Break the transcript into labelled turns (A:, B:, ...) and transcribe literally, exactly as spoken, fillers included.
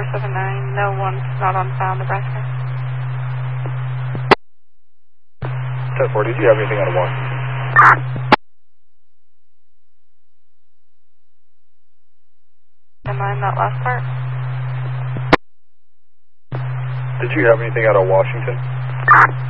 A: four seven nine, no one's not on file, Nebraska.
B: ten four, did you have anything out of Washington?
A: Am I in that last part?
B: Did you have anything out of Washington?